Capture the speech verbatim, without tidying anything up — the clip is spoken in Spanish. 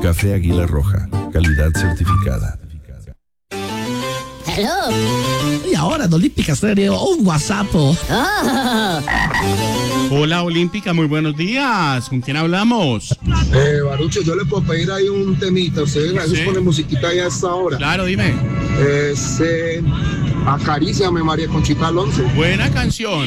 Café Águila Roja, calidad certificada. Hello. Y ahora en Olímpica Stereo, un WhatsApp. Oh. Hola Olímpica, muy buenos días. ¿Con quién hablamos? Eh, Barucho, yo le puedo pedir ahí un temita. Ustedes a veces Sí. ponen musiquita ahí a esta hora. Claro, dime. Ese, acaríciame, María Conchita Alonso. Buena canción.